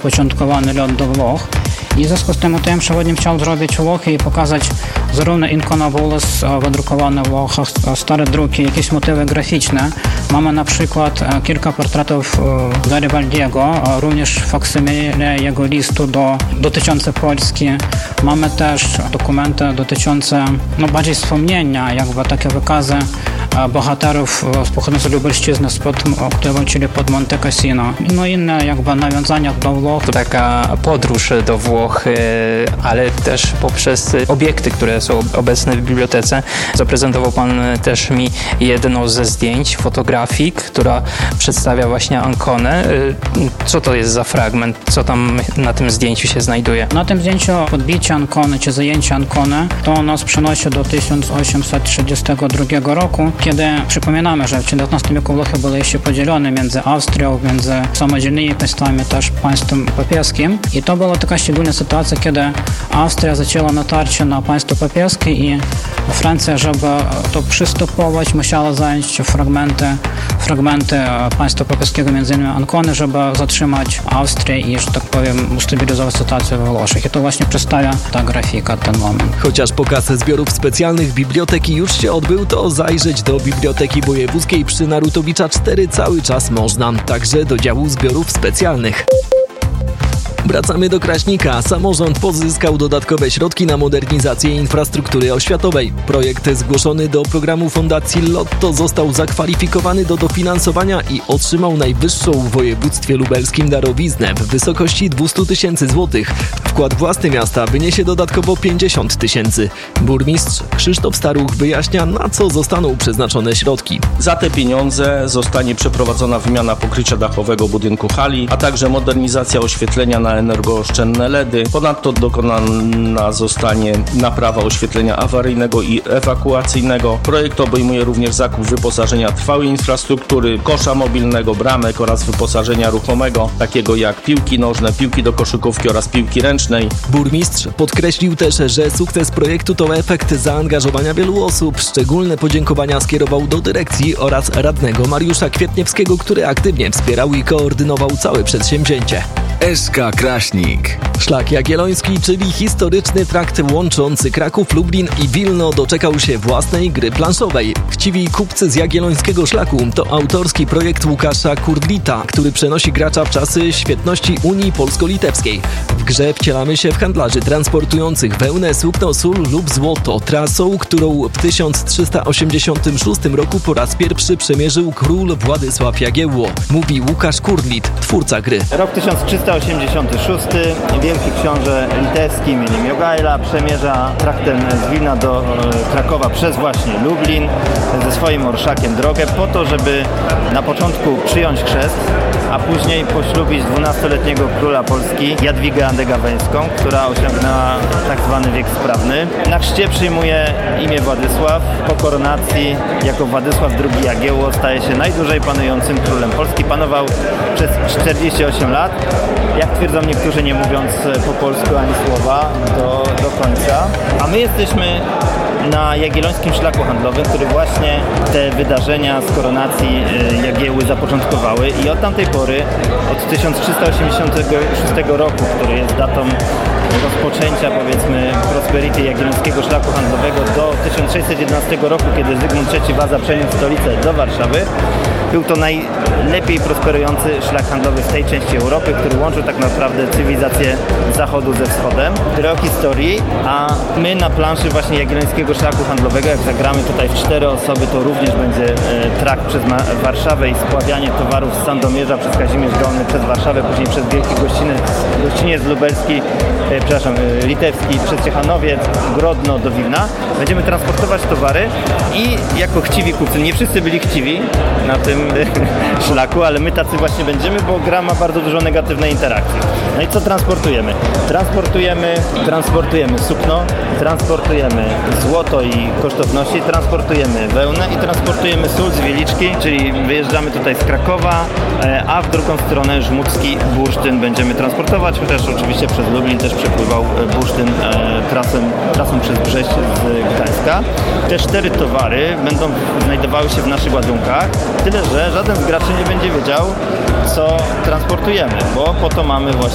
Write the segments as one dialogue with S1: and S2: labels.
S1: zapoczątkowany lot do Włoch. I w związku z tym ja przewodnie chciał zrobić Włochy i pokazać zarówno inkonowulus wydrukowane w Włochach, stare druki, jakieś motywy graficzne. Mamy na przykład kilka portretów Garibaldiego, również faksymile jego listu dotyczące Polski. Mamy też dokumenty dotyczące bardziej wspomnienia, jakby takie wykazy bohaterów pochodzących z Lubelszczyzny, czyli pod Monte Cassino. No inne jakby nawiązania do Włoch.
S2: To taka podróż do Włoch, ale też poprzez obiekty, które są obecne w bibliotece. Zaprezentował Pan też mi jedno ze zdjęć, fotografii, która przedstawia właśnie Anconę. Co to jest za fragment? Co tam na tym zdjęciu się znajduje?
S1: Na tym zdjęciu podbicie Ancony, czy zajęcie Ancony, to nas przenosi do 1832 roku, kiedy przypominamy, że w XIX wieku Włochy były jeszcze podzielone między Austrią, między samodzielnymi państwami, też państwem papieskim. I to była taka szczególna sytuacja, kiedy Austria zaczęła natarcie na państwo papieskie i Francja, żeby to przystępować, musiała zająć fragmenty państwa papieskiego, między innymi Ancony, żeby zatrzymać Austrię i, że tak powiem, ustabilizować sytuację we Włoszech. I to właśnie przedstawia ta grafika, ten moment.
S3: Chociaż pokaz zbiorów specjalnych biblioteki już się odbył, to zajrzeć do Biblioteki Wojewódzkiej przy Narutowicza 4 cały czas można, także do działu zbiorów specjalnych. Wracamy do Kraśnika. Samorząd pozyskał dodatkowe środki na modernizację infrastruktury oświatowej. Projekt zgłoszony do programu Fundacji Lotto został zakwalifikowany do dofinansowania i otrzymał najwyższą w województwie lubelskim darowiznę w wysokości 200 tysięcy złotych. Wkład własny miasta wyniesie dodatkowo 50 tysięcy. Burmistrz Krzysztof Staruch wyjaśnia, na co zostaną przeznaczone środki.
S4: Za te pieniądze zostanie przeprowadzona wymiana pokrycia dachowego budynku hali, a także modernizacja oświetlenia na energooszczędne LEDy. Ponadto dokonana zostanie naprawa oświetlenia awaryjnego i ewakuacyjnego. Projekt obejmuje również zakup wyposażenia trwałej infrastruktury, kosza mobilnego, bramek oraz wyposażenia ruchomego, takiego jak piłki nożne, piłki do koszykówki oraz piłki ręcznej.
S3: Burmistrz podkreślił też, że sukces projektu to efekt zaangażowania wielu osób. Szczególne podziękowania skierował do dyrekcji oraz radnego Mariusza Kwietniewskiego, który aktywnie wspierał i koordynował całe przedsięwzięcie.
S5: SK Kraśnik.
S3: Szlak Jagielloński, czyli historyczny trakt łączący Kraków, Lublin i Wilno, doczekał się własnej gry planszowej. Chciwi kupcy z Jagiellońskiego Szlaku to autorski projekt Łukasza Kurdlita, który przenosi gracza w czasy świetności Unii Polsko-Litewskiej. W grze wcielamy się w handlarzy transportujących wełnę, sukno, sól lub złoto, trasą, którą w 1386 roku po raz pierwszy przemierzył król Władysław Jagiełło. Mówi Łukasz Kurdlit, twórca gry.
S6: Rok 1386. Wielki książę litewski imieniem Jogaila przemierza traktem z Wilna do Krakowa przez właśnie Lublin ze swoim orszakiem drogę po to, żeby na początku przyjąć chrzest, a później poślubić 12-letniego króla Polski Jadwigę Andegaweńską, która osiągnęła tak zwany wiek sprawny. Na chrzcie przyjmuje imię Władysław. Po koronacji jako Władysław II Jagiełło staje się najdłużej panującym królem Polski. Panował przez 48 lat. Jak twierdzą niektórzy, nie mówiąc po polsku ani słowa do końca. A my jesteśmy na Jagiellońskim Szlaku Handlowym, który właśnie te wydarzenia z koronacji Jagiełły zapoczątkowały i od tamtej pory, od 1386 roku, który jest datą rozpoczęcia, powiedzmy, prosperity Jagiellońskiego Szlaku Handlowego, do 1611 roku, kiedy Zygmunt III Waza przeniósł stolicę do Warszawy, był to najlepiej prosperujący szlak handlowy w tej części Europy, który łączył tak naprawdę cywilizację zachodu ze wschodem. Tyle o historii, a my na planszy właśnie Jagiellońskiego Szlaku Handlowego, jak zagramy tutaj w 4 osoby, to również będzie trakt przez Warszawę i spławianie towarów z Sandomierza przez Kazimierz Dolny przez Warszawę, później przez Wielki Gościniec Lubelski, litewski przez Ciechanowiec, Grodno do Wilna. Będziemy transportować towary i jako chciwi kupcy, nie wszyscy byli chciwi na tym szlaku, ale my tacy właśnie będziemy, bo gra ma bardzo dużo negatywnej interakcji. No i co transportujemy? Transportujemy sukno, transportujemy złoto i kosztowności, transportujemy wełnę i transportujemy sól z Wieliczki, czyli wyjeżdżamy tutaj z Krakowa, a w drugą stronę żmudzki bursztyn będziemy transportować, chociaż oczywiście przez Lublin też przepływał bursztyn trasą przez Brześć z Gdańska. Te 4 towary będą znajdowały się w naszych ładunkach, tyle że żaden z graczy nie będzie wiedział, co transportujemy, bo po to mamy właśnie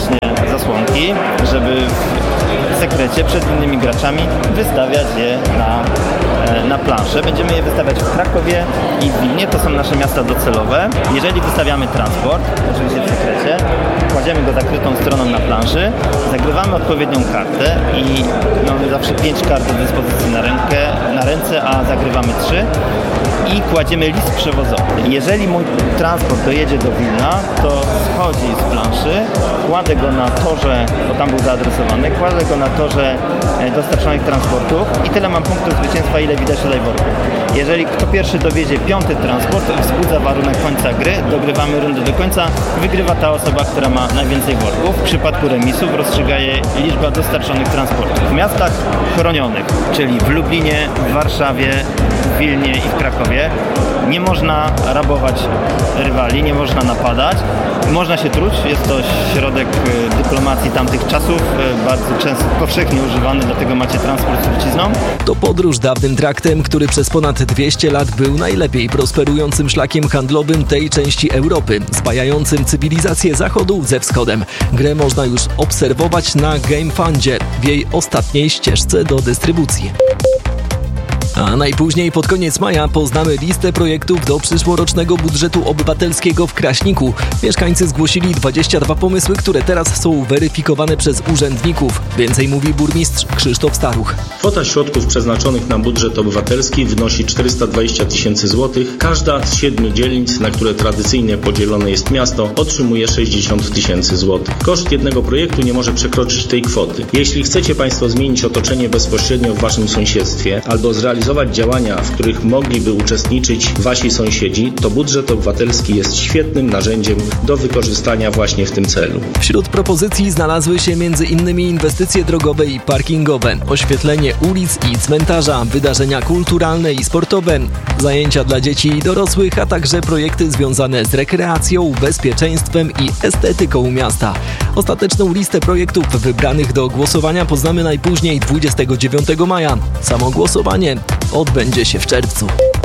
S6: zasłonki, żeby w sekrecie przed innymi graczami wystawiać je na planszę. Będziemy je wystawiać w Krakowie i w Wilnie, to są nasze miasta docelowe. Jeżeli wystawiamy transport, oczywiście w sekrecie, kładziemy go zakrytą stroną na planszy, zagrywamy odpowiednią kartę i mamy zawsze 5 kart do dyspozycji na ręce, a zagrywamy 3 i kładziemy list przewozowy. Jeżeli mój transport dojedzie do Wilna, to schodzi z planszy, kładę go na torze, bo tam był zaadresowany, kładę go na torze dostarczonych transportów i tyle mam punktów zwycięstwa, ile widać tutaj worków. Jeżeli kto pierwszy dowiezie 5. transport, wzbudza warunek końca gry, dogrywamy rundę do końca, wygrywa ta osoba, która ma najwięcej worków. W przypadku remisów rozstrzyga je liczba dostarczonych transportów. W miastach chronionych, czyli w Lublinie, w Warszawie, w Wilnie i w Krakowie, nie można rabować rywali, nie można napadać, można się truć, jest to środek dyplomacji tamtych czasów, bardzo często powszechnie używany, dlatego macie transport z trucizną.
S3: To podróż dawnym traktem, który przez ponad 200 lat był najlepiej prosperującym szlakiem handlowym tej części Europy, spajającym cywilizację zachodu ze wschodem. Grę można już obserwować na GameFundzie w jej ostatniej ścieżce do dystrybucji. A najpóźniej pod koniec maja poznamy listę projektów do przyszłorocznego budżetu obywatelskiego w Kraśniku. Mieszkańcy zgłosili 22 pomysły, które teraz są weryfikowane przez urzędników. Więcej mówi burmistrz Krzysztof Staruch.
S4: Kwota środków przeznaczonych na budżet obywatelski wynosi 420 000 złotych. Każda z 7 dzielnic, na które tradycyjnie podzielone jest miasto, otrzymuje 60 000 złotych. Koszt jednego projektu nie może przekroczyć tej kwoty. Jeśli chcecie Państwo zmienić otoczenie bezpośrednio w Waszym sąsiedztwie albo zrealizować działania, w których mogliby uczestniczyć Wasi sąsiedzi, to budżet obywatelski jest świetnym narzędziem do wykorzystania właśnie w tym celu.
S3: Wśród propozycji znalazły się m.in. inwestycje drogowe i parkingowe, oświetlenie ulic i cmentarza, wydarzenia kulturalne i sportowe, zajęcia dla dzieci i dorosłych, a także projekty związane z rekreacją, bezpieczeństwem i estetyką miasta. Ostateczną listę projektów wybranych do głosowania poznamy najpóźniej 29 maja. Samo głosowanie odbędzie się w czerwcu.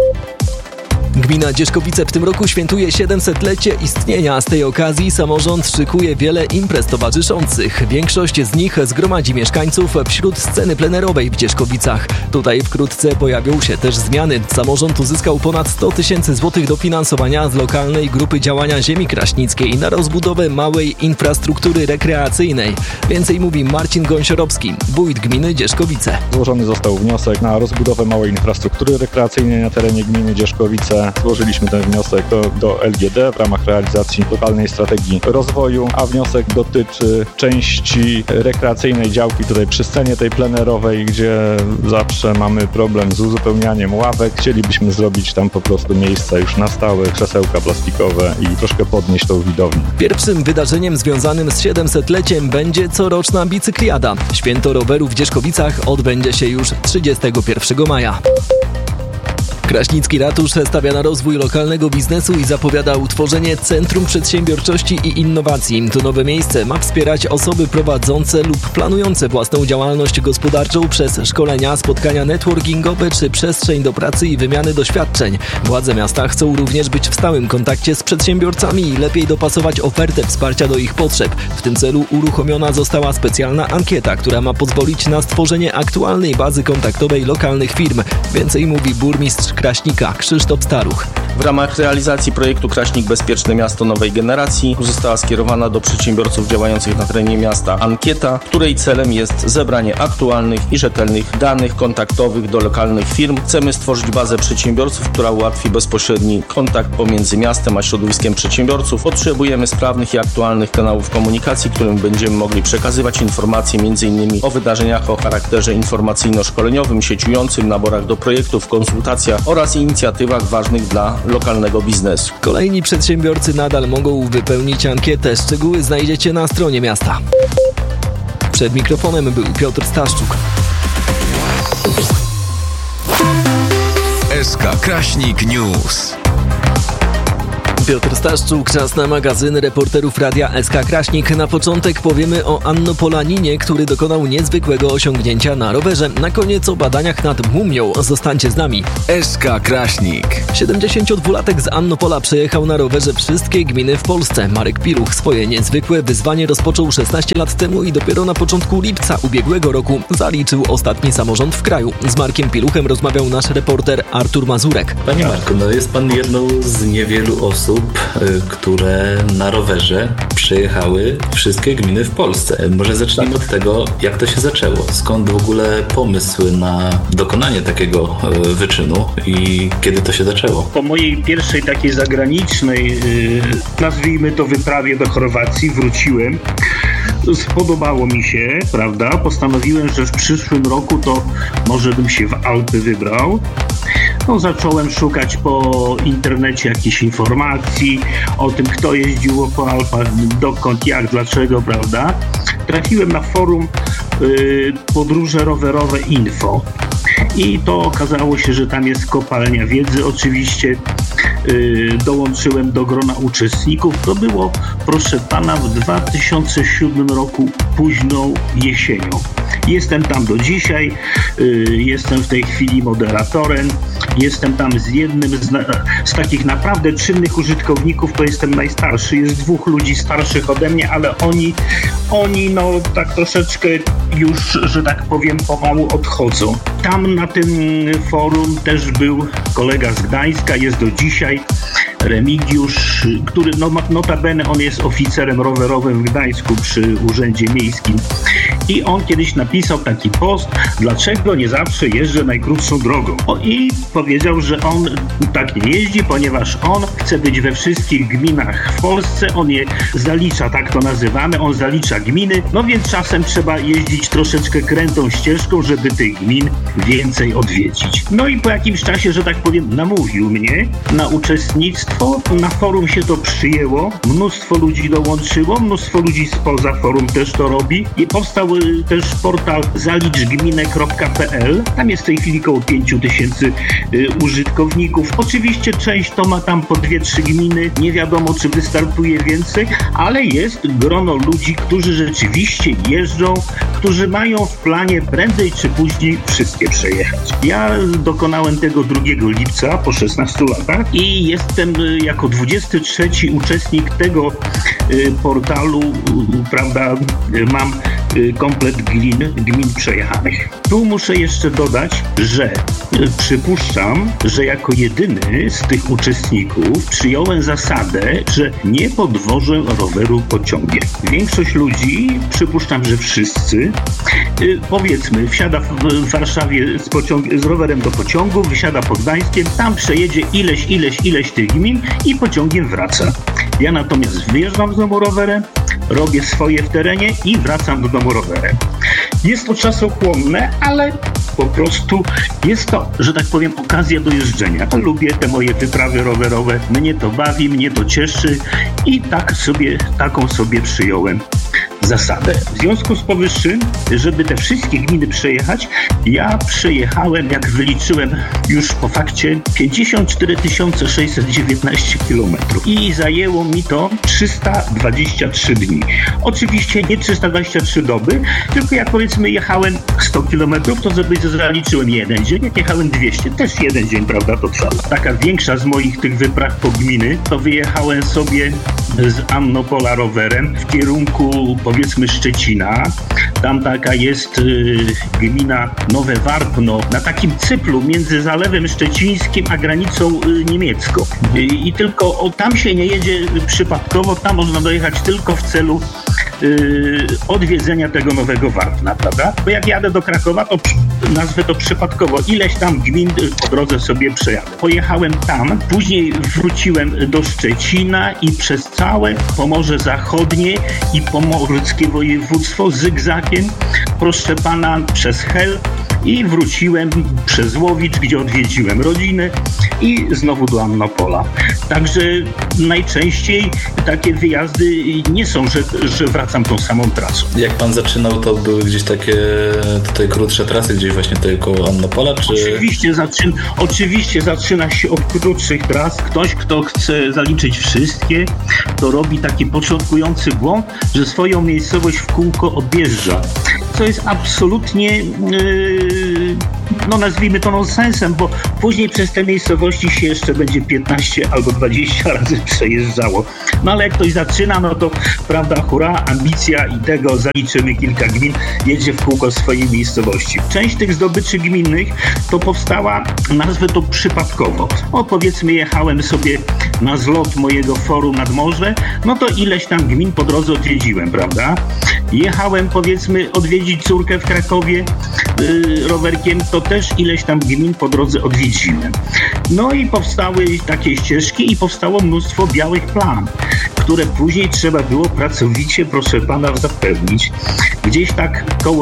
S3: Gmina Dzierzkowice w tym roku świętuje 700-lecie istnienia. Z tej okazji samorząd szykuje wiele imprez towarzyszących. Większość z nich zgromadzi mieszkańców wśród sceny plenerowej w Dzierzkowicach. Tutaj wkrótce pojawią się też zmiany. Samorząd uzyskał ponad 100 000 złotych dofinansowania z lokalnej grupy działania ziemi kraśnickiej na rozbudowę małej infrastruktury rekreacyjnej. Więcej mówi Marcin Gąsiorowski, wójt gminy Dzierzkowice.
S7: Złożony został wniosek na rozbudowę małej infrastruktury rekreacyjnej na terenie gminy Dzierzkowice. Złożyliśmy ten wniosek do LGD w ramach realizacji lokalnej strategii rozwoju, a wniosek dotyczy części rekreacyjnej działki tutaj przy scenie tej plenerowej, gdzie zawsze mamy problem z uzupełnianiem ławek. Chcielibyśmy zrobić tam po prostu miejsca już na stałe, krzesełka plastikowe i troszkę podnieść tą widownię.
S3: Pierwszym wydarzeniem związanym z 700-leciem będzie coroczna bicykliada. Święto roweru w Dzierzkowicach odbędzie się już 31 maja. Kraśnicki Ratusz stawia na rozwój lokalnego biznesu i zapowiada utworzenie Centrum Przedsiębiorczości i Innowacji. To nowe miejsce ma wspierać osoby prowadzące lub planujące własną działalność gospodarczą przez szkolenia, spotkania networkingowe czy przestrzeń do pracy i wymiany doświadczeń. Władze miasta chcą również być w stałym kontakcie z przedsiębiorcami i lepiej dopasować ofertę wsparcia do ich potrzeb. W tym celu uruchomiona została specjalna ankieta, która ma pozwolić na stworzenie aktualnej bazy kontaktowej lokalnych firm. Więcej mówi burmistrz Kraśnika Krzysztof Staruch.
S4: W ramach realizacji projektu Kraśnik Bezpieczne Miasto Nowej Generacji została skierowana do przedsiębiorców działających na terenie miasta ankieta, której celem jest zebranie aktualnych i rzetelnych danych kontaktowych do lokalnych firm. Chcemy stworzyć bazę przedsiębiorców, która ułatwi bezpośredni kontakt pomiędzy miastem a środowiskiem przedsiębiorców. Potrzebujemy sprawnych i aktualnych kanałów komunikacji, którym będziemy mogli przekazywać informacje m.in. o wydarzeniach o charakterze informacyjno-szkoleniowym, sieciującym, naborach do projektów, konsultacjach oraz inicjatywach ważnych dla lokalnego biznesu.
S3: Kolejni przedsiębiorcy nadal mogą wypełnić ankietę. Szczegóły znajdziecie na stronie miasta. Przed mikrofonem był Piotr Staszczuk.
S5: SK Kraśnik News.
S3: Piotr Staszczuk, czas na magazyn reporterów Radia SK Kraśnik. Na początek powiemy o Annopolinie, który dokonał niezwykłego osiągnięcia na rowerze. Na koniec o badaniach nad mumią. Zostańcie z nami.
S5: SK Kraśnik.
S3: 72-latek z Annopola przejechał na rowerze wszystkie gminy w Polsce. Marek Piluch swoje niezwykłe wyzwanie rozpoczął 16 lat temu i dopiero na początku lipca ubiegłego roku zaliczył ostatni samorząd w kraju. Z Markiem Piluchem rozmawiał nasz reporter Artur Mazurek.
S8: Panie Marku, jest pan jedną z niewielu osób, które na rowerze przejechały wszystkie gminy w Polsce. Może zacznijmy od tego, jak to się zaczęło. Skąd w ogóle pomysł na dokonanie takiego wyczynu i kiedy to się zaczęło?
S9: Po mojej pierwszej takiej zagranicznej, nazwijmy to wyprawie do Chorwacji, wróciłem. Spodobało mi się, prawda? Postanowiłem, że w przyszłym roku to może bym się w Alpy wybrał. Zacząłem szukać po internecie jakichś informacji o tym, kto jeździł po Alpach, dokąd, jak, dlaczego, prawda? Trafiłem na forum Podróże Rowerowe Info i to okazało się, że tam jest kopalnia wiedzy. Oczywiście dołączyłem do grona uczestników. To było, proszę pana, w 2007 roku późną jesienią. Jestem tam do dzisiaj, jestem w tej chwili moderatorem, jestem tam z jednym z takich naprawdę czynnych użytkowników, to jestem najstarszy, jest 2 ludzi starszych ode mnie, ale oni tak troszeczkę już, że tak powiem, pomału odchodzą. Tam na tym forum też był kolega z Gdańska, jest do dzisiaj, Remigiusz, który notabene on jest oficerem rowerowym w Gdańsku przy Urzędzie Miejskim. I on kiedyś napisał taki post, dlaczego nie zawsze jeżdżę najkrótszą drogą. I powiedział, że on tak nie jeździ, ponieważ on chce być we wszystkich gminach w Polsce, on je zalicza, tak to nazywamy, on zalicza gminy, więc czasem trzeba jeździć troszeczkę krętą ścieżką, żeby tych gmin więcej odwiedzić. I po jakimś czasie, że tak powiem, namówił mnie na uczestnictwo, na forum się to przyjęło, mnóstwo ludzi dołączyło, mnóstwo ludzi spoza forum też to robi i powstał też portal zaliczgminę.pl. Tam jest w tej chwili około 5000 użytkowników. Oczywiście część to ma tam po 2-3 gminy. Nie wiadomo, czy wystartuje więcej, ale jest grono ludzi, którzy rzeczywiście jeżdżą, którzy mają w planie prędzej czy później wszystkie przejechać. Ja dokonałem tego 2 lipca po 16 latach i jestem jako 23 uczestnik tego portalu, prawda, mam komplet gmin przejechanych. Tu muszę jeszcze dodać, że przypuszczam, że jako jedyny z tych uczestników przyjąłem zasadę, że nie podwożę roweru pociągiem. Większość ludzi, przypuszczam, że wszyscy, powiedzmy, wsiada w Warszawie z rowerem do pociągu, wysiada pod Gdańskiem, tam przejedzie ileś tych gmin i pociągiem wraca. Ja natomiast wyjeżdżam z domu rowerem, robię swoje w terenie i wracam do domu rowerem. Jest to czasochłonne, ale po prostu jest to, że tak powiem, okazja do jeżdżenia. Lubię te moje wyprawy rowerowe, mnie to bawi, mnie to cieszy i taką sobie przyjąłem zasadę. W związku z powyższym, żeby te wszystkie gminy przejechać, ja przejechałem, jak wyliczyłem już po fakcie, 54 619 km i zajęło mi to 323 dni. Oczywiście nie 323 doby, tylko jak powiedzmy jechałem 100 km, to sobie zaliczyłem 1 dzień, jak jechałem 200, też 1 dzień, prawda, to trwało. Taka większa z moich tych wypraw po gminy, to wyjechałem sobie z Annopola rowerem w kierunku, powiedzmy, Szczecina. Tam taka jest gmina Nowe Warpno, na takim cyplu między Zalewem Szczecińskim a granicą niemiecką. I tylko tam się nie jedzie przypadkowo, tam można dojechać tylko w celu odwiedzenia tego Nowego Warpna, prawda? Bo jak jadę do Krakowa, to nazwę to przypadkowo. Ileś tam gmin po drodze sobie przejadę. Pojechałem tam, później wróciłem do Szczecina i przez całe Pomorze Zachodnie i pomorskie województwo zygzakiem, proszę pana, przez Hel i wróciłem przez Łowicz, gdzie odwiedziłem rodzinę i znowu do Annopola. Także najczęściej takie wyjazdy nie są, że wracam tą samą trasą.
S8: Jak pan zaczynał, to były gdzieś takie tutaj krótsze trasy, gdzieś właśnie tutaj koło Annopola, czy...
S9: Oczywiście zaczyna się od krótszych tras. Ktoś, kto chce zaliczyć wszystkie, to robi taki początkujący błąd, że swoją miejscowość w kółko objeżdża. Co jest absolutnie, nazwijmy to nonsensem, bo później przez te miejscowości się jeszcze będzie 15 albo 20 razy przejeżdżało. No ale jak ktoś zaczyna, no to prawda, hurra, ambicja i tego zaliczymy kilka gmin, jedzie w kółko swojej miejscowości. Część tych zdobyczy gminnych to powstała, nazwę to przypadkowo. Powiedzmy, jechałem sobie na zlot mojego forum nad morze, no to ileś tam gmin po drodze odwiedziłem, prawda? Jechałem, powiedzmy, odwiedzić córkę w Krakowie rowerkiem, to też ileś tam gmin po drodze odwiedziłem. No i powstały takie ścieżki i powstało mnóstwo białych plam, które później trzeba było pracowicie, proszę pana, zapełnić. Gdzieś tak koło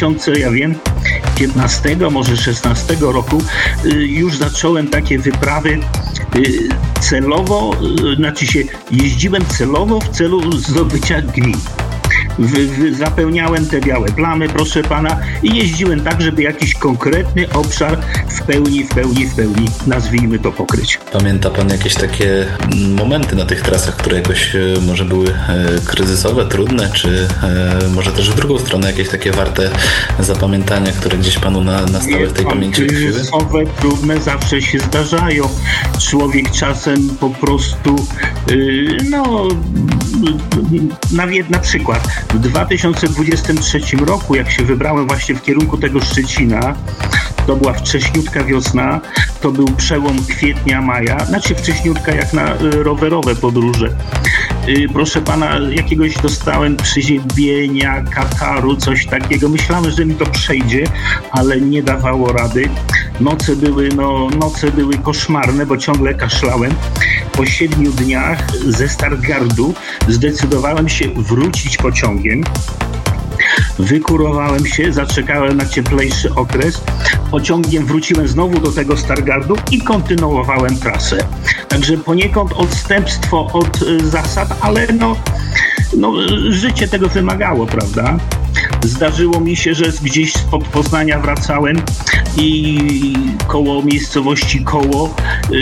S9: 2015, może 16 roku już zacząłem takie wyprawy celowo, jeździłem celowo w celu zdobycia gmin. Zapełniałem te białe plamy, proszę pana, i jeździłem tak, żeby jakiś konkretny obszar w pełni, nazwijmy to, pokryć.
S8: Pamięta pan jakieś takie momenty na tych trasach, które jakoś może były kryzysowe, trudne, czy może też w drugą stronę jakieś takie warte zapamiętania, które gdzieś panu na stałe w tej pamięci tkwiły?
S9: Kryzysowe, trudne zawsze się zdarzają. Człowiek czasem po prostu na przykład w 2023 roku, jak się wybrałem właśnie w kierunku tego Szczecina, to była wcześniutka wiosna, to był przełom kwietnia, maja, wcześniutka jak na rowerowe podróże. Proszę pana, jakiegoś dostałem przeziębienia, kataru, coś takiego. Myślałem, że mi to przejdzie, ale nie dawało rady. Noce były koszmarne, bo ciągle kaszlałem. Po 7 dniach ze Stargardu zdecydowałem się wrócić pociągiem. Wykurowałem się, zaczekałem na cieplejszy okres. Pociągiem wróciłem znowu do tego Stargardu i kontynuowałem trasę. Także poniekąd odstępstwo od zasad, ale życie tego wymagało, prawda? Zdarzyło mi się, że gdzieś spod Poznania wracałem i koło miejscowości Koło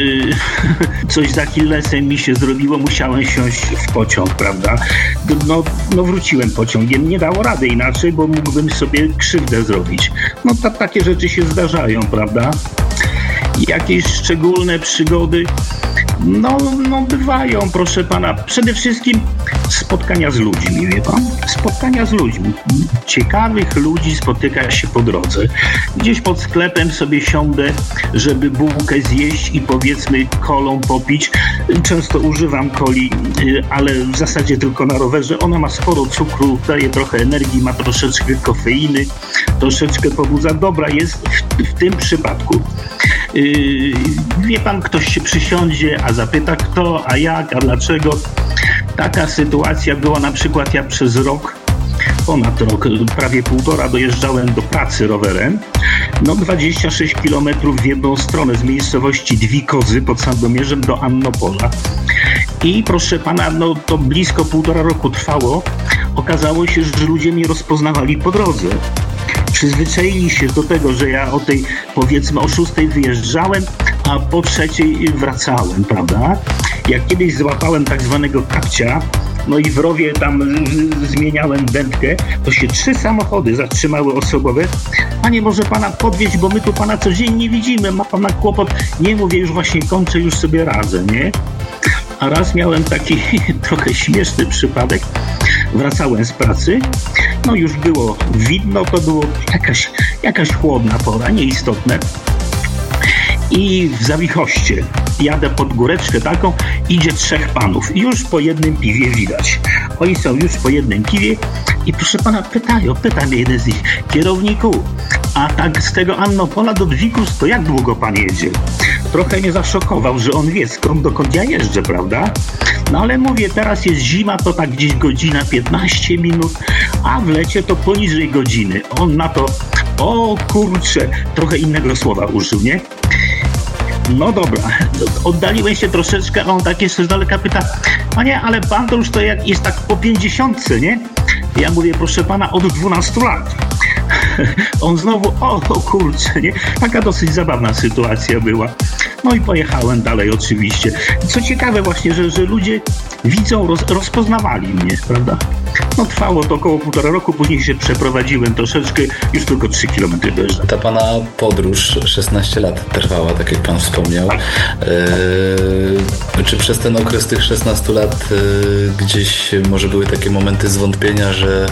S9: coś z Achillesem mi się zrobiło, musiałem siąść w pociąg, prawda? Wróciłem pociągiem, nie dało rady inaczej, bo mógłbym sobie krzywdę zrobić. Takie rzeczy się zdarzają, prawda? Jakieś szczególne przygody bywają, proszę pana. Przede wszystkim spotkania z ludźmi, wie pan? Spotkania z ludźmi. Ciekawych ludzi spotyka się po drodze. Gdzieś pod sklepem sobie siądę, żeby bułkę zjeść i powiedzmy kolą popić. Często używam coli, ale w zasadzie tylko na rowerze. Ona ma sporo cukru, daje trochę energii, ma troszeczkę kofeiny, troszeczkę pobudza. Dobra jest w tym przypadku. Wie pan, ktoś się przysiądzie, a zapyta kto, a jak, a dlaczego. Taka sytuacja była na przykład, ja przez ponad rok, prawie 1,5 dojeżdżałem do pracy rowerem. 26 km w jedną stronę z miejscowości Dwie Kozy pod Sandomierzem do Annopola. I proszę pana, to blisko 1,5 roku trwało. Okazało się, że ludzie mnie rozpoznawali po drodze. Przyzwyczaili się do tego, że ja powiedzmy o 6 wyjeżdżałem, a po 3 wracałem, prawda? Jak kiedyś złapałem tak zwanego kapcia, i w rowie tam zmieniałem wędkę, to się 3 samochody zatrzymały osobowe. Panie, może pana podwieźć, bo my tu pana codziennie widzimy, ma pana kłopot. Nie mówię, już właśnie kończę, już sobie radzę, nie? A raz miałem taki trochę śmieszny przypadek. Wracałem z pracy, już było widno, to było jakaś chłodna pora, nieistotne. I w Zawichoście jadę pod góreczkę taką, idzie 3 panów. Już po jednym piwie widać. Oni są już po jednym piwie i proszę pana pyta mnie jeden z nich: kierowniku, a tak z tego Annopola do Dwikus to jak długo pan jedzie? Trochę mnie zaszokował, że on wie dokąd ja jeżdżę, prawda? Ale mówię, teraz jest zima, to tak gdzieś godzina 15 minut, a w lecie to poniżej godziny. On na to, o kurczę, trochę innego słowa użył, nie? No dobra, oddaliłem się troszeczkę, a on tak jeszcze z daleka pyta, panie, ale pan to już to jak jest tak po 50, nie? Ja mówię, proszę pana, od 12 lat. On znowu, o kurczę, nie? Taka dosyć zabawna sytuacja była. No i pojechałem dalej oczywiście. Co ciekawe właśnie, że ludzie widzą, rozpoznawali mnie, prawda? No trwało to około 1,5 roku, później się przeprowadziłem troszeczkę, już tylko 3 km dojeżdżam.
S8: Ta pana podróż 16 lat trwała, tak jak pan wspomniał. Czy przez ten okres tych 16 lat gdzieś może były takie momenty zwątpienia, że...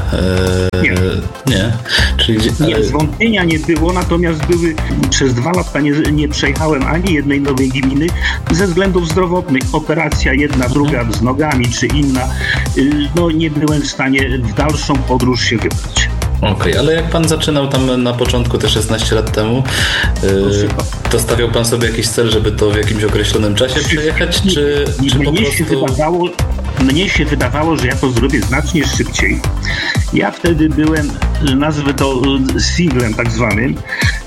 S8: Nie. Czyli
S9: nie, zwątpienia nie było, natomiast były przez 2 lata nie przejechałem ani jednej nowej gminy ze względów zdrowotnych. Operacja jedna, druga z nogami czy inna. No nie byłem w stanie w dalszą podróż się wybrać.
S8: Okej, ale jak pan zaczynał tam na początku te 16 lat temu, to stawiał pan sobie jakiś cel, żeby to w jakimś określonym czasie przejechać, czy po prostu...
S9: Mnie się wydawało, że ja to zrobię znacznie szybciej. Ja wtedy byłem, nazwę to singlem tak zwanym.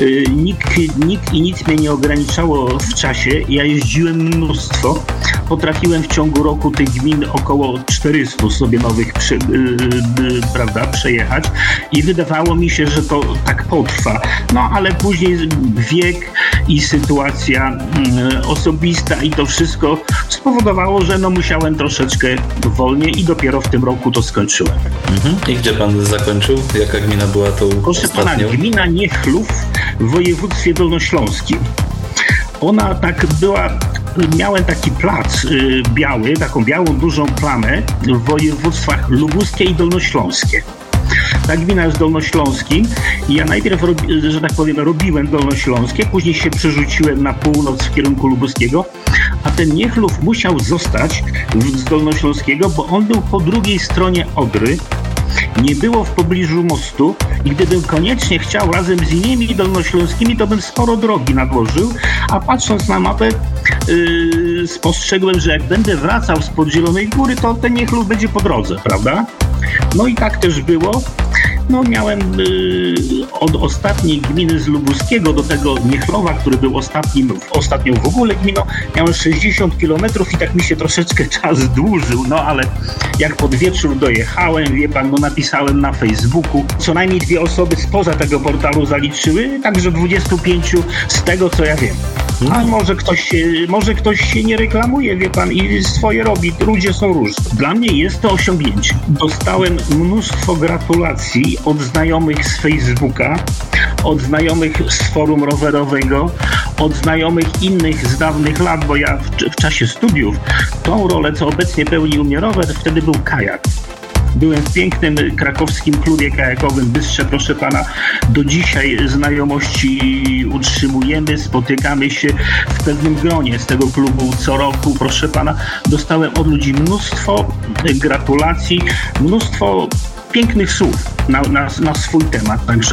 S9: Nikt i nic mnie nie ograniczało w czasie. Ja jeździłem mnóstwo. Potrafiłem w ciągu roku tych gmin około 400 sobie nowych przejechać i wydawało mi się, że to tak potrwa. No ale później wiek i sytuacja osobista i to wszystko spowodowało, że musiałem troszeczkę wolniej i dopiero w tym roku to skończyłem.
S8: I gdzie pan zakończył? Jaka gmina była tą
S9: Proszę pana, gmina Niechlów w województwie dolnośląskim. Ona tak była, miałem taki plac biały, taką białą dużą plamę w województwach lubuskie i dolnośląskie. Ta gmina jest dolnośląskim i ja najpierw, że tak powiem, robiłem dolnośląskie, później się przerzuciłem na północ w kierunku lubuskiego, a ten Niechlów musiał zostać z dolnośląskiego, bo on był po drugiej stronie Odry, nie było w pobliżu mostu i gdybym koniecznie chciał razem z innymi dolnośląskimi, to bym sporo drogi nadłożył, a patrząc na mapę spostrzegłem, że jak będę wracał spod Zielonej Góry, to ten Niechlów będzie po drodze, prawda? No i tak też było. No miałem od ostatniej gminy z Lubuskiego do tego Niechlowa, który był ostatnią w ogóle gminą, miałem 60 km i tak mi się troszeczkę czas dłużył, no ale jak pod wieczór dojechałem, wie pan, napisałem na Facebooku, co najmniej 2 osoby spoza tego portalu zaliczyły, także 25 z tego, co ja wiem. A może ktoś się nie reklamuje, wie pan, i swoje robi. Ludzie są różni. Dla mnie jest to osiągnięcie. Dostałem mnóstwo gratulacji od znajomych z Facebooka, od znajomych z forum rowerowego, od znajomych innych z dawnych lat, bo ja w czasie studiów tą rolę, co obecnie pełni u mnie rower, wtedy był kajak. Byłem w pięknym krakowskim klubie kajakowym Bystrze, proszę pana. Do dzisiaj znajomości utrzymujemy, spotykamy się w pewnym gronie z tego klubu co roku, proszę pana. Dostałem od ludzi mnóstwo gratulacji, mnóstwo pięknych słów na swój temat, także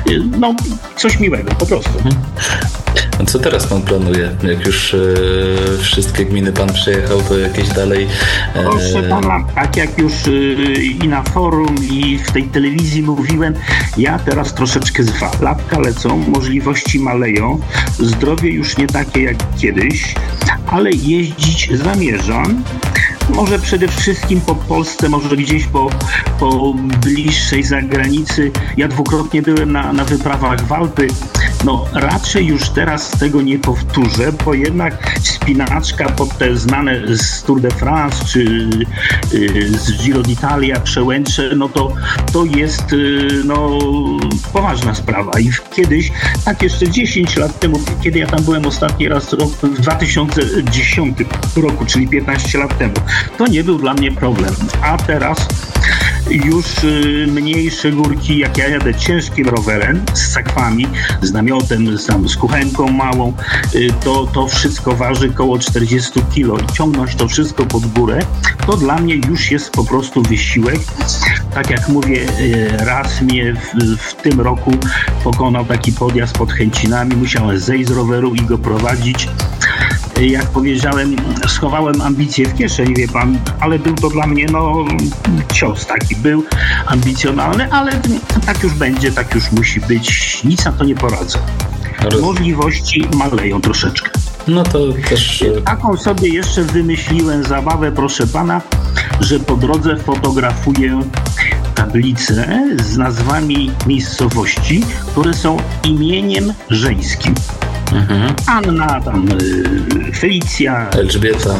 S9: coś miłego po prostu.
S8: A co teraz pan planuje? Jak już wszystkie gminy pan przejechał, to jakieś dalej...
S9: Proszę pana, tak jak już i na forum, i w tej telewizji mówiłem, ja teraz troszeczkę latka lecą, możliwości maleją, zdrowie już nie takie jak kiedyś, ale jeździć zamierzam. Może przede wszystkim po Polsce, może gdzieś po bliższej zagranicy. Ja 2-krotnie byłem na wyprawach w Alpy. Raczej już teraz tego nie powtórzę, bo jednak spinaczka pod te znane z Tour de France czy z Giro d'Italia, Przełęcze, to jest poważna sprawa. I kiedyś, tak jeszcze 10 lat temu, kiedy ja tam byłem ostatni raz w 2010 roku, czyli 15 lat temu, to nie był dla mnie problem. A teraz już mniejsze górki, jak ja jadę ciężkim rowerem z sakwami, z namiotem, z kuchenką małą, to wszystko waży koło 40 kg i ciągnąć to wszystko pod górę, to dla mnie już jest po prostu wysiłek. Tak jak mówię, raz mnie w tym roku pokonał taki podjazd pod Chęcinami, musiałem zejść z roweru i go prowadzić. Jak powiedziałem, schowałem ambicje w kieszeni, wie pan, ale był to dla mnie, cios taki był, ambicjonalny, ale tak już będzie, tak już musi być, nic na to nie poradzę. Możliwości maleją troszeczkę.
S8: No to też...
S9: Taką sobie jeszcze wymyśliłem zabawę, proszę pana, że po drodze fotografuję tablice z nazwami miejscowości, które są imieniem żeńskim. Anna, Felicja,
S8: Elżbieta.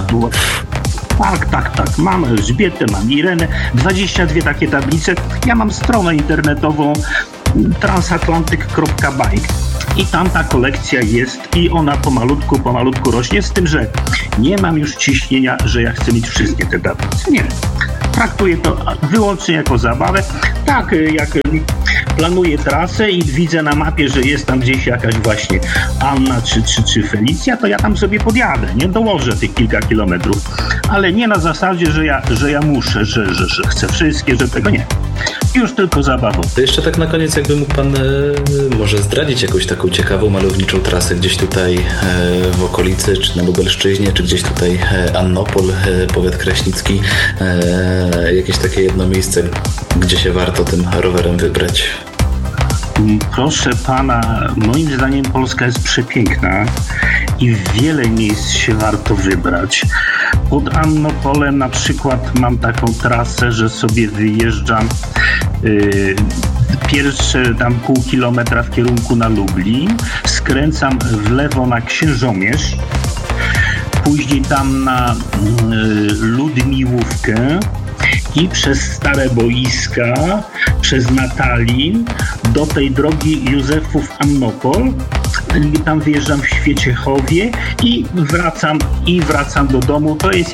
S9: Tak. Mam Elżbietę, mam Irenę. 22 takie tablice. Ja mam stronę internetową transatlantyk.bike i tam ta kolekcja jest i ona pomalutku rośnie, z tym, że nie mam już ciśnienia, że ja chcę mieć wszystkie te tablice. Nie. Traktuję to wyłącznie jako zabawę. Tak, jak planuję trasę i widzę na mapie, że jest tam gdzieś jakaś właśnie Anna czy Felicja, to ja tam sobie podjadę, nie? Dołożę tych kilka kilometrów. Ale nie na zasadzie, że ja muszę, że chcę wszystkie, że tego nie. Już tylko zabawą.
S8: To jeszcze tak na koniec, jakby mógł pan może zdradzić jakąś taką ciekawą, malowniczą trasę gdzieś tutaj w okolicy, czy na Lubelszczyźnie, czy gdzieś tutaj Annopol, powiat kraśnicki, jakieś takie jedno miejsce, gdzie się warto tym rowerem wybrać.
S9: Proszę pana, moim zdaniem Polska jest przepiękna i wiele miejsc się warto wybrać. Pod Annopolem na przykład mam taką trasę, że sobie wyjeżdżam pierwsze tam pół kilometra w kierunku na Lublin, skręcam w lewo na Księżomierz, później tam na Ludmiłówkę i przez Stare Boiska, przez Natalin do tej drogi Józefów Annopol. Tam wyjeżdżam w Świeciechowie i wracam do domu. To jest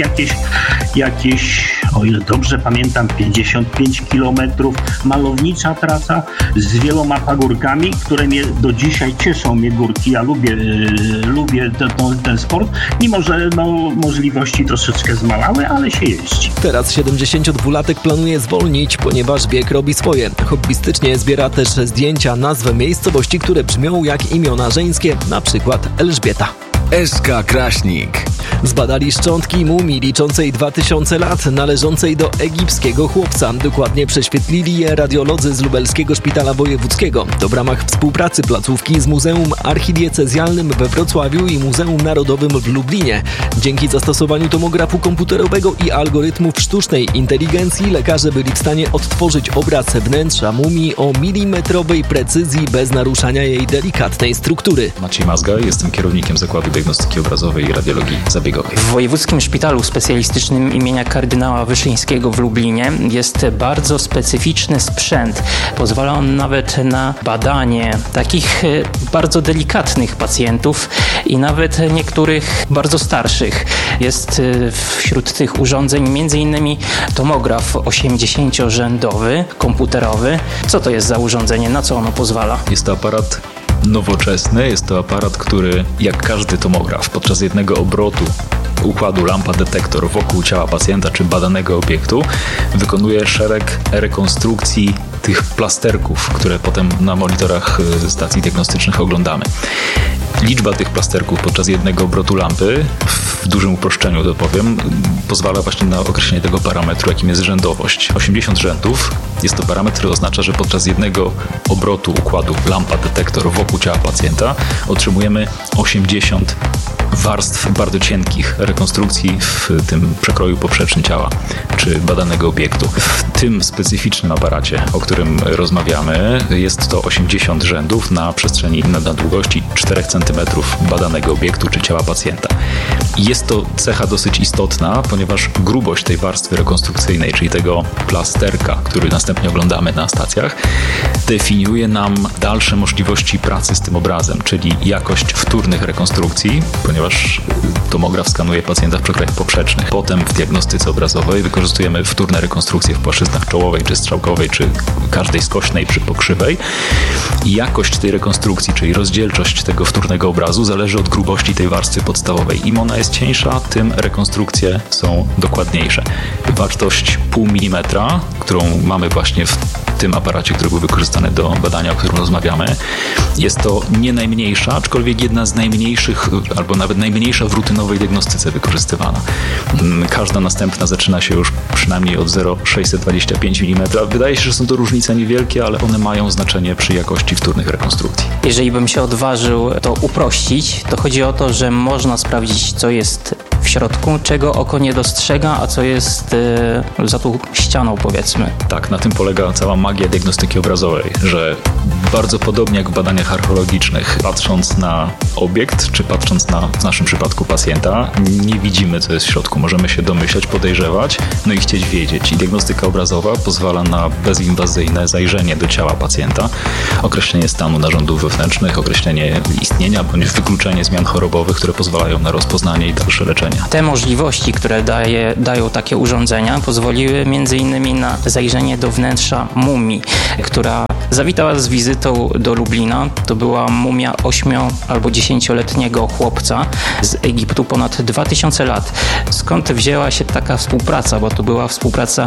S9: jakieś, o ile dobrze pamiętam, 55 kilometrów. Malownicza trasa z wieloma pagórkami, które mnie do dzisiaj cieszą mnie górki. Ja lubię ten sport, mimo że możliwości troszeczkę zmalały, ale się jeździ.
S3: Teraz 72-latek planuje zwolnić, ponieważ bieg robi swoje. Hobbystycznie zbiera też zdjęcia, nazwy miejscowości, które brzmią jak imiona żeńskie, na przykład Elżbieta.
S5: SK Kraśnik.
S3: Zbadali szczątki mumii liczącej 2000 lat, należącej do egipskiego chłopca. Dokładnie prześwietlili je radiolodzy z Lubelskiego Szpitala Wojewódzkiego. To w ramach współpracy placówki z Muzeum Archidiecezjalnym we Wrocławiu i Muzeum Narodowym w Lublinie. Dzięki zastosowaniu tomografu komputerowego i algorytmów sztucznej inteligencji lekarze byli w stanie odtworzyć obraz wnętrza mumii o milimetrowej precyzji bez naruszania jej delikatnej struktury.
S10: Maciej Mazga, jestem kierownikiem Zakładu Diagnostyki Obrazowej i Radiologii Zabiegowej.
S2: W Wojewódzkim Szpitalu Specjalistycznym imienia kardynała Wyszyńskiego w Lublinie jest bardzo specyficzny sprzęt. Pozwala on nawet na badanie takich bardzo delikatnych pacjentów i nawet niektórych bardzo starszych. Jest wśród tych urządzeń m.in. tomograf 80-rzędowy, komputerowy. Co to jest za urządzenie? Na co ono pozwala?
S10: Jest to aparat nowoczesny, jest to aparat, który jak każdy tomograf podczas jednego obrotu układu lampa-detektor wokół ciała pacjenta czy badanego obiektu wykonuje szereg rekonstrukcji tych plasterków, które potem na monitorach stacji diagnostycznych oglądamy. Liczba tych plasterków podczas jednego obrotu lampy, w dużym uproszczeniu to powiem, pozwala właśnie na określenie tego parametru, jakim jest rzędowość. 80 rzędów jest to parametr, który oznacza, że podczas jednego obrotu układu lampa-detektor wokół ciała pacjenta otrzymujemy 80 warstw bardzo cienkich rekonstrukcji w tym przekroju poprzecznym ciała czy badanego obiektu. W tym specyficznym aparacie, o którym rozmawiamy, jest to 80 rzędów na przestrzeni na długości 4 cm badanego obiektu czy ciała pacjenta. Jest to cecha dosyć istotna, ponieważ grubość tej warstwy rekonstrukcyjnej, czyli tego plasterka, który następnie oglądamy na stacjach, definiuje nam dalsze możliwości pracy z tym obrazem, czyli jakość wtórnych rekonstrukcji, ponieważ tomograf skanuje pacjenta w przekrojach poprzecznych. Potem w diagnostyce obrazowej wykorzystujemy wtórne rekonstrukcje w płaszczyznach czołowej czy strzałkowej, czy każdej skośnej czy pokrzywej. I jakość tej rekonstrukcji, czyli rozdzielczość tego wtórnego obrazu zależy od grubości tej warstwy podstawowej. Im ona jest cieńsza, tym rekonstrukcje są dokładniejsze. Wartość 0,5 mm, którą mamy właśnie w tym aparacie, który był wykorzystany do badania, o którym rozmawiamy. Jest to nie najmniejsza, aczkolwiek jedna z najmniejszych, albo nawet najmniejsza w rutynowej diagnostyce wykorzystywana. Każda następna zaczyna się już przynajmniej od 0,625 mm. Wydaje się, że są to różnice niewielkie, ale one mają znaczenie przy jakości wtórnych rekonstrukcji.
S2: Jeżeli bym się odważył to uprościć, to chodzi o to, że można sprawdzić, co jest w środku, czego oko nie dostrzega, a co jest za tą ścianą, powiedzmy.
S10: Tak, na tym polega cała magia diagnostyki obrazowej, że bardzo podobnie jak w badaniach archeologicznych, patrząc na obiekt, czy patrząc na, w naszym przypadku, pacjenta, nie widzimy, co jest w środku. Możemy się domyślać, podejrzewać, no i chcieć wiedzieć. I diagnostyka obrazowa pozwala na bezinwazyjne zajrzenie do ciała pacjenta, określenie stanu narządów wewnętrznych, określenie istnienia bądź wykluczenie zmian chorobowych, które pozwalają na rozpoznanie i dalsze leczenie.
S2: Te możliwości, które dają takie urządzenia, pozwoliły m.in. na zajrzenie do wnętrza mumii, która zawitała z wizytą do Lublina. To była mumia 8- albo 10-letniego chłopca z Egiptu, ponad 2000 lat. Skąd wzięła się taka współpraca? Bo to była współpraca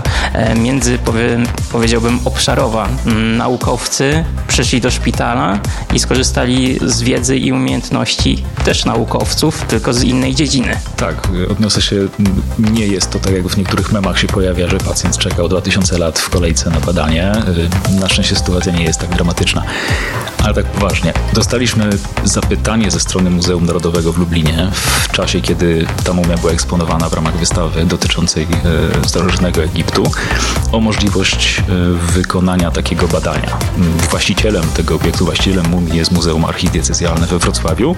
S2: powiedziałbym, obszarowa. Naukowcy przyszli do szpitala i skorzystali z wiedzy i umiejętności też naukowców, tylko z innej dziedziny.
S10: Tak, odniosę się, nie jest to tak jak w niektórych memach się pojawia, że pacjent czekał 2000 lat w kolejce na badanie. Na szczęście sytuacja nie jest tak dramatyczna. Ale tak poważnie. Dostaliśmy zapytanie ze strony Muzeum Narodowego w Lublinie w czasie, kiedy ta mumia była eksponowana w ramach wystawy dotyczącej starożytnego Egiptu o możliwość wykonania takiego badania. Właścicielem tego obiektu, właścicielem mumii jest Muzeum Archidiecezjalne we Wrocławiu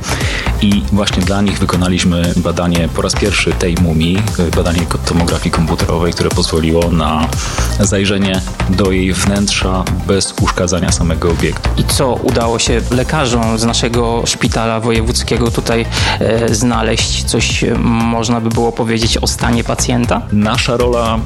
S10: i właśnie dla nich wykonaliśmy badanie po raz pierwszy tej mumii, badanie tomografii komputerowej, które pozwoliło na zajrzenie do jej wnętrza bez uszkadzania samego obiektu.
S2: I co udało się lekarzom z naszego szpitala wojewódzkiego tutaj znaleźć? Coś można by było powiedzieć o stanie pacjenta?
S10: Nasza rola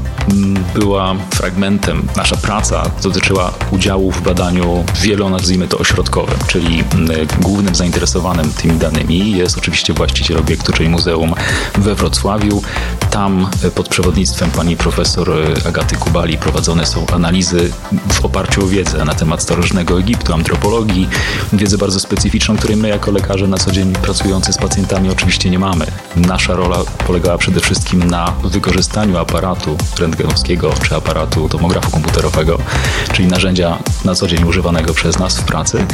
S10: była fragmentem. Nasza praca dotyczyła udziału w badaniu nazwijmy to ośrodkowym, czyli głównym zainteresowanym tymi danymi jest oczywiście właściciel obiektu, czyli muzeum we Wrocławiu. Tam pod przewodnictwem pani profesor Agaty Kubali prowadzone są analizy w oparciu o wiedzę na temat starożytnego Egiptu, antropologii, wiedzę bardzo specyficzną, której my jako lekarze na co dzień pracujący z pacjentami oczywiście nie mamy. Nasza rola polegała przede wszystkim na wykorzystaniu aparatu rentgenowskiego czy aparatu tomografu komputerowego, czyli narzędzia na co dzień używanego przez nas w pracy,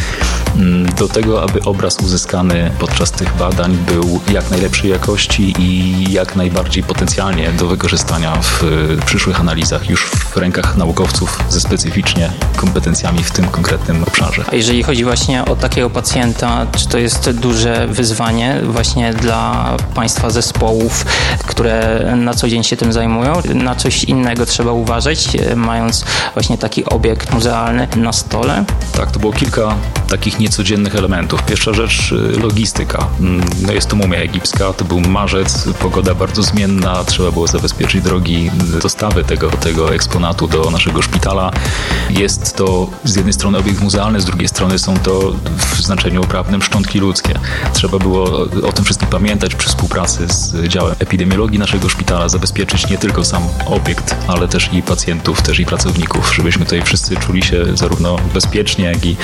S10: do tego, aby obraz uzyskany podczas tych badań był jak najlepszej jakości i jak najbardziej potencjalnie do wykorzystania w przyszłych analizach już w rękach naukowców ze specyficznie kompetencjami w tym konkretnym obszarze.
S2: A jeżeli chodzi właśnie o takiego pacjenta, czy to jest duże wyzwanie właśnie dla Państwa zespołów, które na co dzień się tym zajmują? Na coś innego trzeba uważać, mając właśnie taki obiekt muzealny na stole?
S10: Tak, to było kilka takich niecodziennych elementów. Pierwsza rzecz, logistyka. No jest to mumia egipska, to był marzec, pogoda bardzo zmienna, trzeba było zabezpieczyć drogi dostawy tego eksponatu do naszego szpitala. Jest to z jednej strony obiekt muzealny, z drugiej strony są to w znaczeniu prawnym szczątki ludzkie. Trzeba było o tym wszystkim pamiętać przy współpracy z działem epidemiologii naszego szpitala, zabezpieczyć nie tylko sam obiekt, ale też i pacjentów, też i pracowników, żebyśmy tutaj wszyscy czuli się zarówno bezpiecznie, jak i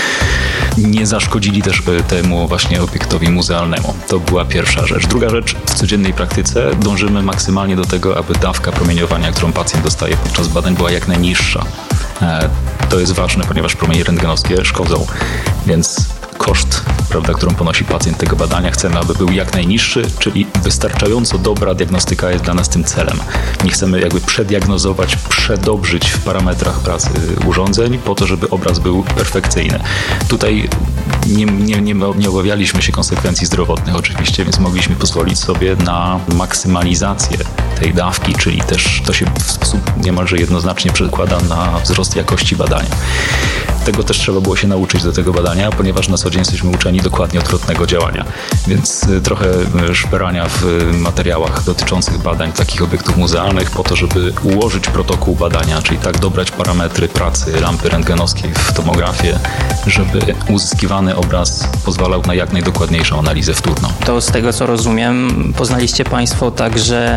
S10: nie zaszkodzili też temu właśnie obiektowi muzealnemu. To była pierwsza rzecz. Druga rzecz, w codziennej praktyce dążymy maksymalnie do tego, aby dawka promieniowania, którą pacjent dostaje podczas badań, była jak najniższa. To jest ważne, ponieważ promienie rentgenowskie szkodzą, więc koszt, prawda, którą ponosi pacjent tego badania, chcemy, aby był jak najniższy, czyli wystarczająco dobra diagnostyka jest dla nas tym celem. Nie chcemy jakby przeddiagnozować, przedobrzyć w parametrach pracy urządzeń po to, żeby obraz był perfekcyjny. Tutaj nie obawialiśmy się konsekwencji zdrowotnych oczywiście, więc mogliśmy pozwolić sobie na maksymalizację tej dawki, czyli też to się w sposób niemalże jednoznacznie przekłada na wzrost jakości badania. Tego też trzeba było się nauczyć do tego badania, ponieważ na co dzień jesteśmy uczeni dokładnie odwrotnego działania. Więc trochę szperania w materiałach dotyczących badań takich obiektów muzealnych po to, żeby ułożyć protokół badania, czyli tak dobrać parametry pracy lampy rentgenowskiej w tomografię, żeby uzyskiwany obraz pozwalał na jak najdokładniejszą analizę wtórną.
S2: To z tego co rozumiem, poznaliście Państwo także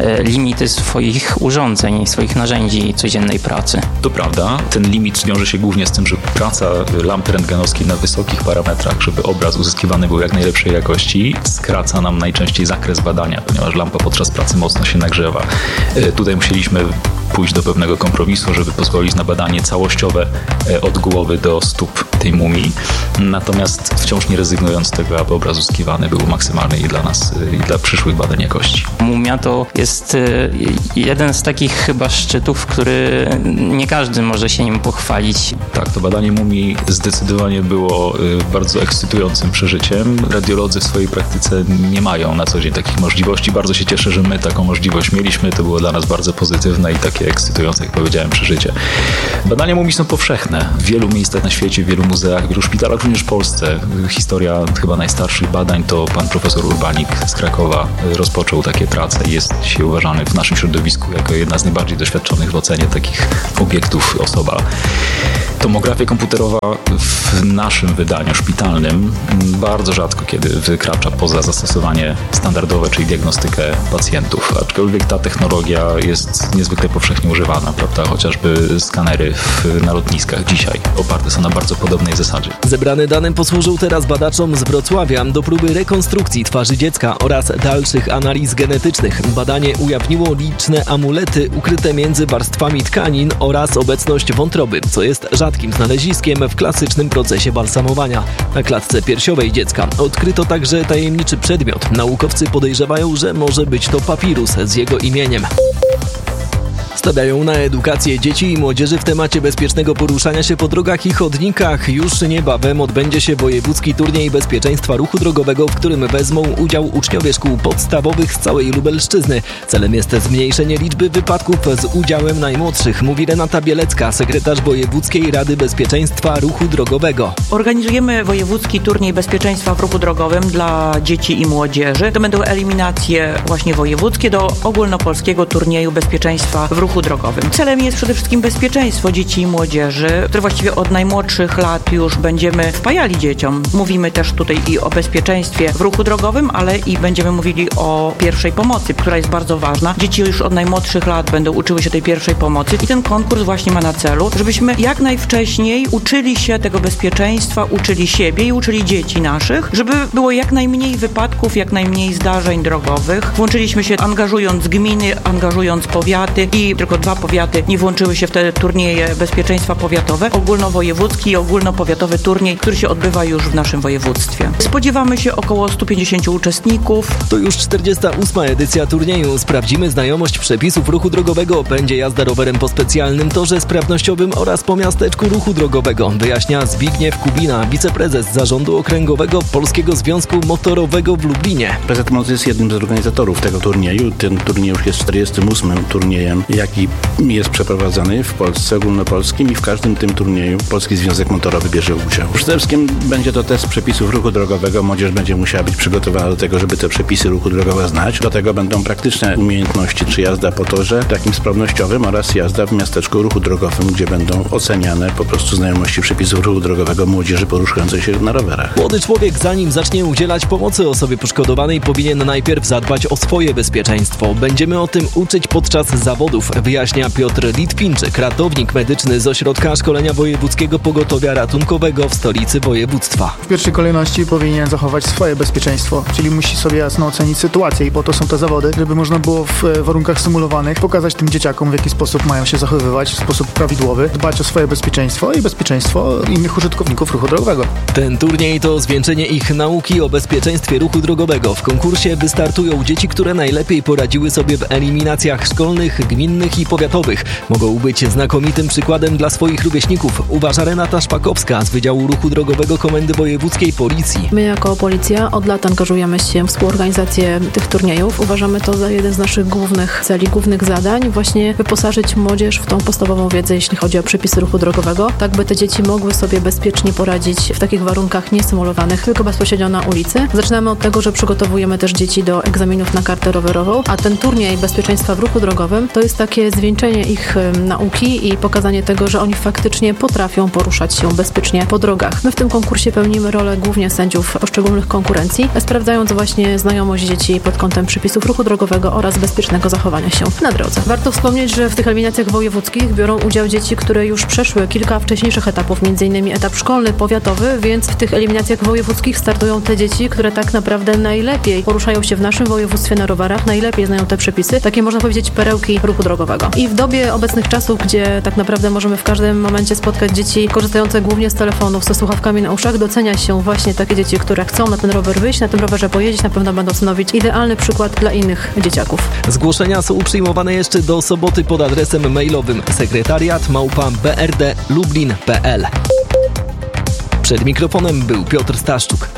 S2: limity swoich urządzeń, swoich narzędzi codziennej pracy.
S10: To prawda, ten limit wiąże się głównie z tym, że praca lampy rentgenowskiej na wysokich parametrach, żeby obraz uzyskiwany był jak najlepszej jakości, skraca nam najczęściej zakres badania, ponieważ lampa podczas pracy mocno się nagrzewa. Tutaj musieliśmy pójść do pewnego kompromisu, żeby pozwolić na badanie całościowe od głowy do stóp tej mumii, natomiast wciąż nie rezygnując z tego, aby obraz uzyskiwany był maksymalny i dla nas, i dla przyszłych badań jakości.
S2: Mumia to jest jeden z takich chyba szczytów, który nie każdy może się nim pochwalić.
S10: Tak, to badanie mumii zdecydowanie było bardzo ekscytującym przeżyciem. Radiolodzy w swojej praktyce nie mają na co dzień takich możliwości. Bardzo się cieszę, że my taką możliwość mieliśmy. To było dla nas bardzo pozytywne i takie ekscytujące, jak powiedziałem, przeżycie. Badania mumii są powszechne w wielu miejscach na świecie, w wielu muzeach, w wielu szpitalach, również w Polsce. Historia chyba najstarszych badań to pan profesor Urbanik z Krakowa rozpoczął takie prace i jest dzisiaj uważany w naszym środowisku jako jedna z najbardziej doświadczonych w ocenie takich obiektów osoba. Tomografia komputerowa w naszym wydaniu szpitalnym bardzo rzadko kiedy wykracza poza zastosowanie standardowe, czyli diagnostykę pacjentów, aczkolwiek ta technologia jest niezwykle powszechnie używana, prawda? Chociażby skanery na lotniskach dzisiaj oparte są na bardzo podobnej zasadzie.
S3: Zebrane dane posłużą teraz badaczom z Wrocławia do próby rekonstrukcji twarzy dziecka oraz dalszych analiz genetycznych. Badanie ujawniło liczne amulety ukryte między warstwami tkanin oraz obecność wątroby, co jest rzadkim znaleziskiem w klasycznym procesie balsamowania. Na klatce piersiowej dziecka odkryto także tajemniczy przedmiot. Naukowcy podejrzewają, że może być to papirus z jego imieniem. Stawiają na edukację dzieci i młodzieży w temacie bezpiecznego poruszania się po drogach i chodnikach. Już niebawem odbędzie się wojewódzki turniej bezpieczeństwa ruchu drogowego, w którym wezmą udział uczniowie szkół podstawowych z całej Lubelszczyzny. Celem jest zmniejszenie liczby wypadków z udziałem najmłodszych, mówi Renata Bielecka, sekretarz Wojewódzkiej Rady Bezpieczeństwa Ruchu Drogowego.
S11: Organizujemy wojewódzki turniej bezpieczeństwa w ruchu drogowym dla dzieci i młodzieży. To będą eliminacje właśnie wojewódzkie do ogólnopolskiego turnieju bezpieczeństwa w ruchu drogowym. Celem jest przede wszystkim bezpieczeństwo dzieci i młodzieży, które właściwie od najmłodszych lat już będziemy wpajali dzieciom. Mówimy też tutaj i o bezpieczeństwie w ruchu drogowym, ale i będziemy mówili o pierwszej pomocy, która jest bardzo ważna. Dzieci już od najmłodszych lat będą uczyły się tej pierwszej pomocy i ten konkurs właśnie ma na celu, żebyśmy jak najwcześniej uczyli się tego bezpieczeństwa, uczyli siebie i uczyli dzieci naszych, żeby było jak najmniej wypadków, jak najmniej zdarzeń drogowych. Włączyliśmy się angażując gminy, angażując powiaty i tylko 2 powiaty nie włączyły się w te turnieje bezpieczeństwa powiatowe. Ogólnowojewódzki i ogólnopowiatowy turniej, który się odbywa już w naszym województwie. Spodziewamy się około 150 uczestników.
S3: To już 48. edycja turnieju. Sprawdzimy znajomość przepisów ruchu drogowego. Będzie jazda rowerem po specjalnym torze sprawnościowym oraz po miasteczku ruchu drogowego, wyjaśnia Zbigniew Kubina, wiceprezes Zarządu Okręgowego Polskiego Związku Motorowego w Lublinie.
S12: PZMOT jest jednym z organizatorów tego turnieju. Ten turniej już jest 48. turniejem, jaki jest przeprowadzany w Polsce ogólnopolskim i w każdym tym turnieju Polski Związek Motorowy bierze udział. Przede wszystkim będzie to test przepisów ruchu drogowego. Młodzież będzie musiała być przygotowana do tego, żeby te przepisy ruchu drogowego znać. Do tego będą praktyczne umiejętności, czy jazda po torze takim sprawnościowym oraz jazda w miasteczku ruchu drogowym, gdzie będą oceniane po prostu znajomości przepisów ruchu drogowego młodzieży poruszającej się na rowerach.
S3: Młody człowiek, zanim zacznie udzielać pomocy osobie poszkodowanej, powinien najpierw zadbać o swoje bezpieczeństwo. Będziemy o tym uczyć podczas zawodów, wyjaśnia Piotr Litwinczyk, ratownik medyczny z Ośrodka Szkolenia Wojewódzkiego Pogotowia Ratunkowego w stolicy województwa.
S13: W pierwszej kolejności powinien zachować swoje bezpieczeństwo, czyli musi sobie jasno ocenić sytuację i po to są te zawody, żeby można było w warunkach symulowanych pokazać tym dzieciakom, w jaki sposób mają się zachowywać, w sposób prawidłowy, dbać o swoje bezpieczeństwo i bezpieczeństwo innych użytkowników ruchu drogowego.
S3: Ten turniej to zwieńczenie ich nauki o bezpieczeństwie ruchu drogowego. W konkursie wystartują dzieci, które najlepiej poradziły sobie w eliminacjach szkolnych, gminnych i powiatowych. Mogą być znakomitym przykładem dla swoich rówieśników, uważa Renata Szpakowska z Wydziału Ruchu Drogowego Komendy Wojewódzkiej Policji.
S14: My jako policja od lat angażujemy się w współorganizację tych turniejów. Uważamy to za jeden z naszych głównych celi, głównych zadań, właśnie wyposażyć młodzież w tą podstawową wiedzę, jeśli chodzi o przepisy ruchu drogowego, tak by te dzieci mogły sobie bezpiecznie poradzić w takich warunkach niesymulowanych, tylko bezpośrednio na ulicy. Zaczynamy od tego, że przygotowujemy też dzieci do egzaminów na kartę rowerową, a ten turniej bezpieczeństwa w ruchu drogowym to jest takie zwieńczenie ich nauki i pokazanie tego, że oni faktycznie potrafią poruszać się bezpiecznie po drogach. My w tym konkursie pełnimy rolę głównie sędziów poszczególnych konkurencji, sprawdzając właśnie znajomość dzieci pod kątem przepisów ruchu drogowego oraz bezpiecznego zachowania się na drodze. Warto wspomnieć, że w tych eliminacjach wojewódzkich biorą udział dzieci, które już przeszły kilka wcześniejszych etapów, m.in. etap szkolny, powiatowy, więc w tych eliminacjach wojewódzkich startują te dzieci, które tak naprawdę najlepiej poruszają się w naszym województwie na rowerach, najlepiej znają te przepisy, takie można powiedzieć perełki ruchu drogowego. I w dobie obecnych czasów, gdzie tak naprawdę możemy w każdym momencie spotkać dzieci korzystające głównie z telefonów, ze słuchawkami na uszach, docenia się właśnie takie dzieci, które chcą na ten rower wyjść, na tym rowerze pojeździć, na pewno będą stanowić idealny przykład dla innych dzieciaków.
S3: Zgłoszenia są przyjmowane jeszcze do soboty pod adresem mailowym sekretariat@brd-lublin.pl. Przed mikrofonem był Piotr Staszczuk.